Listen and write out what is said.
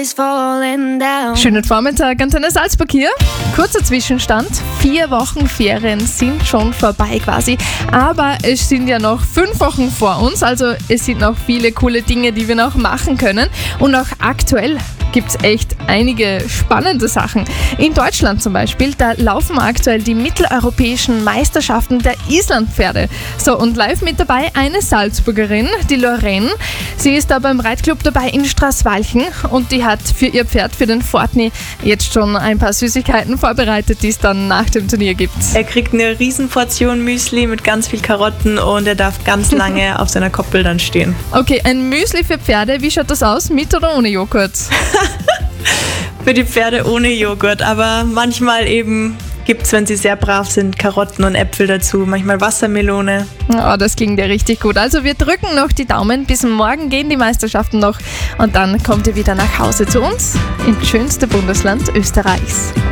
Schönen Vormittag, Antenne Salzburg hier. Kurzer Zwischenstand, 4 Wochen Ferien sind schon vorbei quasi, aber es sind ja noch 5 Wochen vor uns, also es sind noch viele coole Dinge, die wir noch machen können und auch aktuell gibt es echt einige spannende Sachen. In Deutschland zum Beispiel, da laufen aktuell die mitteleuropäischen Meisterschaften der Islandpferde. So, und live mit dabei eine Salzburgerin, die Lorraine. Sie ist da beim Reitclub dabei in Straßwalchen und die hat für ihr Pferd, für den Fortni, jetzt schon ein paar Süßigkeiten vorbereitet, die es dann nach dem Turnier gibt. Er kriegt eine Riesenportion Müsli mit ganz viel Karotten und er darf ganz lange auf seiner Koppel dann stehen. Okay, ein Müsli für Pferde, wie schaut das aus? Mit oder ohne Joghurt? Für die Pferde ohne Joghurt, aber manchmal eben gibt es, wenn sie sehr brav sind, Karotten und Äpfel dazu, manchmal Wassermelone. Oh, das klingt ja richtig gut. Also wir drücken noch die Daumen, bis morgen gehen die Meisterschaften noch und dann kommt ihr wieder nach Hause zu uns ins schönste Bundesland Österreichs.